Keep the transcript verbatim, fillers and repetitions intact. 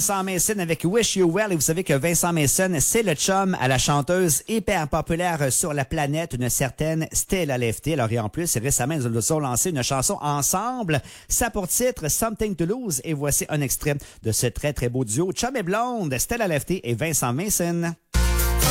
Vincent Mason avec Wish You Well. Et vous savez que Vincent Mason, c'est le chum à la chanteuse hyper populaire sur la planète, une certaine Stella Lefty. Alors, et en plus, récemment, ils ont lancé une chanson ensemble. Ça pour titre Something to Lose. Et voici un extrait de ce très, très beau duo chum et blonde, Stella Lefty et Vincent Mason.